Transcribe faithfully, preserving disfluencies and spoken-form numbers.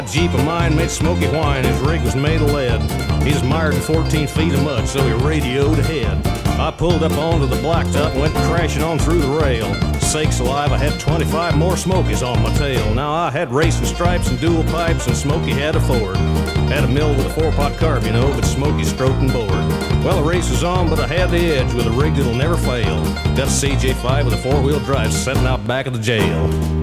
Jeep of mine made Smokey whine, his rig was made of lead. He's mired in fourteen feet of mud, so he radioed ahead. I pulled up onto the blacktop and went crashing on through the rail. Sakes alive, I had twenty-five more Smokies on my tail. Now I had racing stripes and dual pipes, and Smokey had a Ford. Had a mill with a four-pot carb, you know, but Smokey stroked and bored. Well, the race was on, but I had the edge with a rig that'll never fail. Got a C J five with a four-wheel drive sitting out back of the jail.